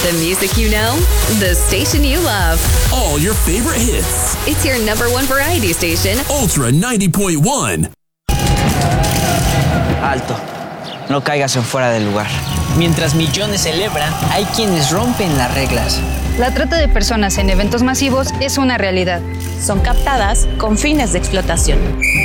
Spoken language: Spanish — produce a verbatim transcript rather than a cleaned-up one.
The music you know, the station you love. All your favorite hits. It's your number one variety station. Ultra ninety point one. Alto. No caigas en fuera del lugar. Mientras millones celebran, hay quienes rompen las reglas. La trata de personas en eventos masivos es una realidad. Son captadas con fines de explotación.